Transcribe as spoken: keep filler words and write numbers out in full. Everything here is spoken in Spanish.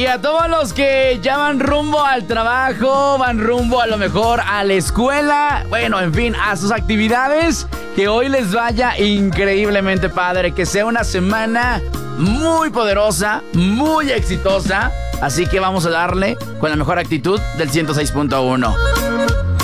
Y a todos los que ya van rumbo al trabajo, van rumbo a lo mejor a la escuela, bueno, en fin, a sus actividades, que hoy les vaya increíblemente padre, que sea una semana muy poderosa, muy exitosa. Así que vamos a darle con la mejor actitud del ciento seis punto uno.